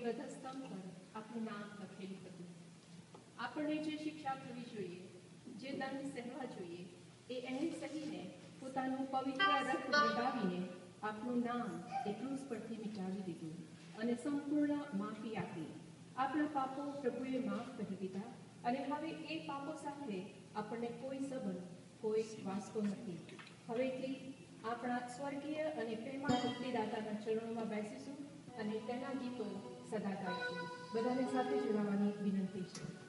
વધસ્તંભ પર આપણું નામ લખેલું હતું. આપણને જે શિક્ષા થવી જોઈએ, જે દંડ સહેવા જોઈએ, એ એણે સહીને પોતાનું પવિત્ર રક્ત વગાવીને આપણું નામ એ ક્રૂસ પરથી મિટાવી દીધું અને સંપૂર્ણ માફી આપી. આપણા પાપો પ્રભુએ માફ કરી દીધા અને હવે એ પાપો સાથે આપણને કોઈ સંબંધ, કોઈ વાસ્તો નથી. હવેથી આપણા સ્વર્ગીય અને પ્રેમા મુક્તિદાતાના ચરણોમાં બેસીશું અને તેના ગીતો સદા ગાઈશું. બધાને સાથે જોડાવાની વિનંતી છે.